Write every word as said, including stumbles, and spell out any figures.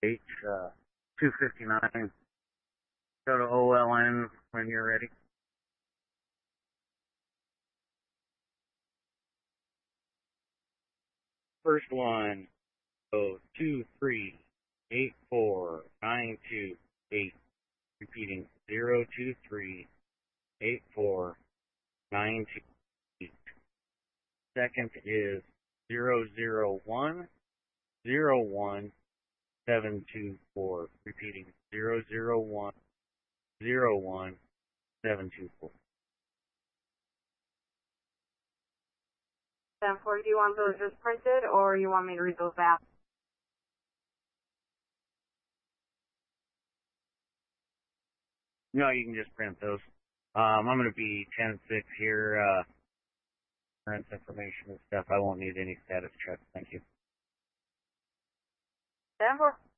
H uh, two fifty-nine. Go to O L N when you're ready. First one, so two three eight four nine two eight. Repeating zero two three eight four nine two eight. Second is zero zero one zero one seven two four. Repeating zero zero one zero one seven two four. ten four, do you want those just printed or you want me to read those out? No, you can just print those. Um, I'm going to be ten six here. Uh, current information and stuff. I won't need any status checks. Thank you. ten four.